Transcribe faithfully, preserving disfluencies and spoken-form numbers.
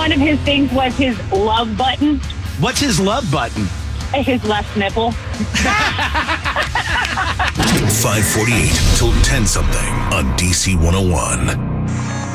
one of his things was his love button, What's his love button? his left nipple. five forty-eight till ten something on D C one oh one.